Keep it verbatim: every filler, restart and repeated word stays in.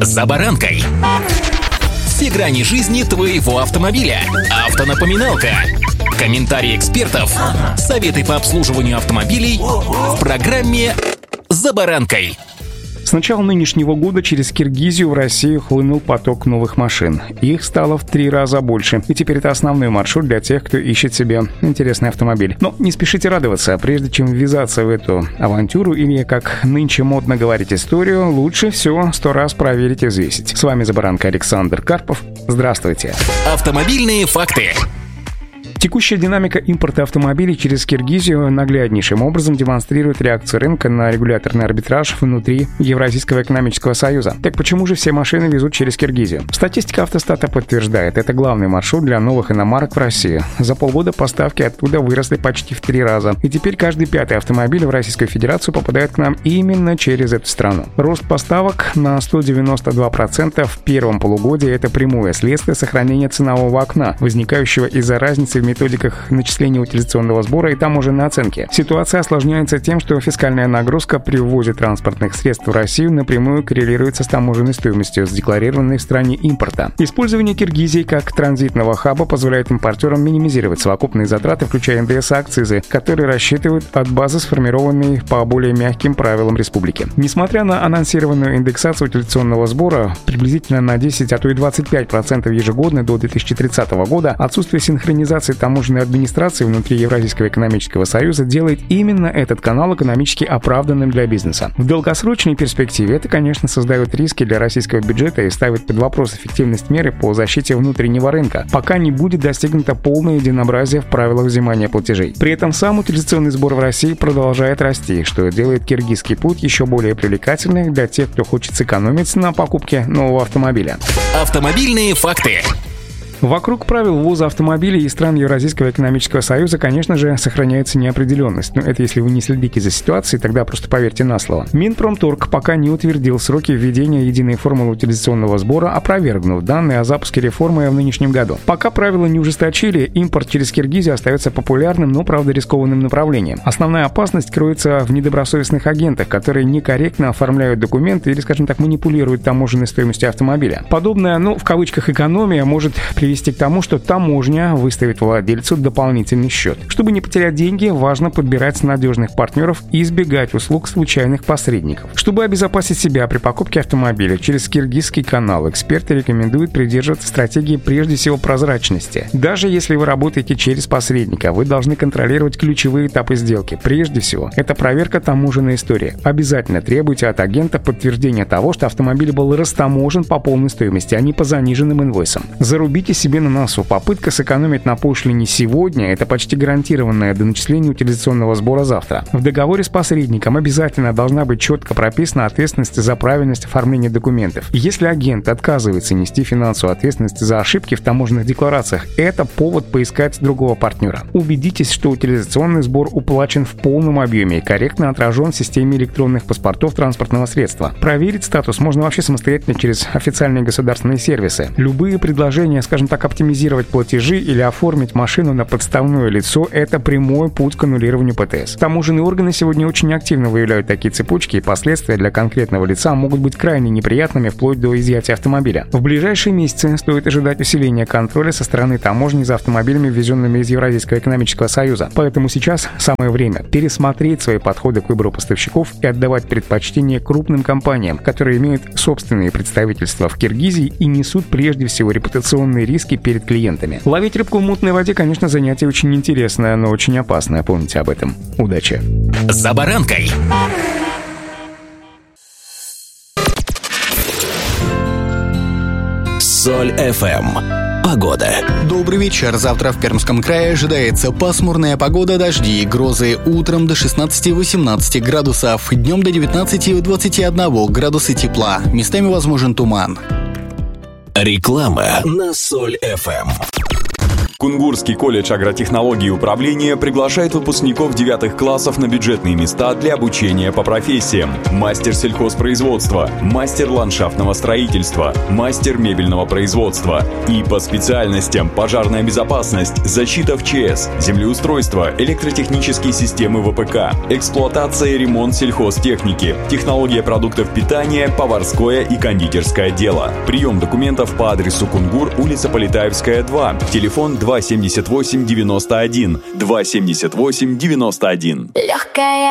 «За баранкой». Все грани жизни твоего автомобиля. Автонапоминалка. Комментарии экспертов. Советы по обслуживанию автомобилей в программе «За баранкой». С начала нынешнего года через Киргизию в Россию хлынул поток новых машин. Их стало в три раза больше. И теперь это основной маршрут для тех, кто ищет себе интересный автомобиль. Но не спешите радоваться. Прежде чем ввязаться в эту авантюру или, как нынче модно говорить, историю, лучше все сто раз проверить и взвесить. С вами «За баранкой» Александр Карпов. Здравствуйте. Автомобильные факты. Текущая динамика импорта автомобилей через Киргизию нагляднейшим образом демонстрирует реакцию рынка на регуляторный арбитраж внутри Евразийского экономического союза. Так почему же все машины везут через Киргизию? Статистика Автостата подтверждает, это главный маршрут для новых иномарок в России. За полгода поставки оттуда выросли почти в три раза. И теперь каждый пятый автомобиль в Российскую Федерацию попадает к нам именно через эту страну. Рост поставок на сто девяносто два процента в первом полугодии – это прямое следствие сохранения ценового окна, возникающего из-за разницы в методиках начисления утилизационного сбора и таможенной оценки. Ситуация осложняется тем, что фискальная нагрузка при ввозе транспортных средств в Россию напрямую коррелируется с таможенной стоимостью, задекларированной в стране импорта. Использование Киргизии как транзитного хаба позволяет импортерам минимизировать совокупные затраты, включая эн дэ эс и акцизы, которые рассчитывают от базы, сформированной по более мягким правилам республики. Несмотря на анонсированную индексацию утилизационного сбора приблизительно на десять, а то и двадцать пять процентов ежегодно до две тысячи тридцатого года, отсутствие синхронизации таможенной администрации внутри Евразийского экономического союза делает именно этот канал экономически оправданным для бизнеса. В долгосрочной перспективе это, конечно, создает риски для российского бюджета и ставит под вопрос эффективность меры по защите внутреннего рынка, пока не будет достигнуто полное единообразие в правилах взимания платежей. При этом сам утилизационный сбор в России продолжает расти, что делает киргизский путь еще более привлекательным для тех, кто хочет сэкономить на покупке нового автомобиля. Автомобильные факты. Вокруг правил ввоза автомобилей из стран Евразийского экономического союза, конечно же, сохраняется неопределенность. Но это если вы не следите за ситуацией, тогда просто поверьте на слово. Минпромторг пока не утвердил сроки введения единой формулы утилизационного сбора, опровергнув данные о запуске реформы в нынешнем году. Пока правила не ужесточили, импорт через Киргизию остается популярным, но, правда, рискованным направлением. Основная опасность кроется в недобросовестных агентах, которые некорректно оформляют документы или, скажем так, манипулируют таможенной стоимостью автомобиля. Подобная, ну, в кавычках, экономия может привести к тому, что таможня выставит владельцу дополнительный счет. Чтобы не потерять деньги, важно подбирать надежных партнеров и избегать услуг случайных посредников. Чтобы обезопасить себя при покупке автомобиля через киргизский канал, эксперты рекомендуют придерживаться стратегии прежде всего прозрачности. Даже если вы работаете через посредника, вы должны контролировать ключевые этапы сделки. Прежде всего, это проверка таможенной истории. Обязательно требуйте от агента подтверждения того, что автомобиль был растаможен по полной стоимости, а не по заниженным инвойсам. Зарубите себе на носу. Попытка сэкономить на пошлине сегодня – это почти гарантированное до начисления утилизационного сбора завтра. В договоре с посредником обязательно должна быть четко прописана ответственность за правильность оформления документов. Если агент отказывается нести финансовую ответственность за ошибки в таможенных декларациях, это повод поискать другого партнера. Убедитесь, что утилизационный сбор уплачен в полном объеме и корректно отражен в системе электронных паспортов транспортного средства. Проверить статус можно вообще самостоятельно через официальные государственные сервисы. Любые предложения, скажем так, оптимизировать платежи или оформить машину на подставное лицо – это прямой путь к аннулированию пэ тэ эс. Таможенные органы сегодня очень активно выявляют такие цепочки, и последствия для конкретного лица могут быть крайне неприятными вплоть до изъятия автомобиля. В ближайшие месяцы стоит ожидать усиления контроля со стороны таможни за автомобилями, ввезенными из Евразийского экономического союза. Поэтому сейчас самое время пересмотреть свои подходы к выбору поставщиков и отдавать предпочтение крупным компаниям, которые имеют собственные представительства в Киргизии и несут прежде всего репутационные риски перед клиентами. Ловить рыбку в мутной воде, конечно, занятие очень интересное, но очень опасное. Помните об этом. Удачи. За баранкой. Соль эф эм. Погода. Добрый вечер. Завтра в Пермском крае ожидается пасмурная погода, дожди и грозы. Утром до шестнадцати-восемнадцати градусов, днем до девятнадцати-двадцати одного градуса тепла. Местами возможен туман. Реклама на Соль эф эм. Кунгурский колледж агротехнологии и управления приглашает выпускников девятых классов на бюджетные места для обучения по профессиям: мастер сельхозпроизводства, мастер ландшафтного строительства, мастер мебельного производства. И по специальностям: пожарная безопасность, защита в ЧС, землеустройство, электротехнические системы ВПК, эксплуатация и ремонт сельхозтехники, технология продуктов питания, поварское и кондитерское дело. Прием документов по адресу Кунгур, улица Полетаевская, два, телефон два семьдесят восемь девяносто один, два семьдесят восемь девяносто один. Легкая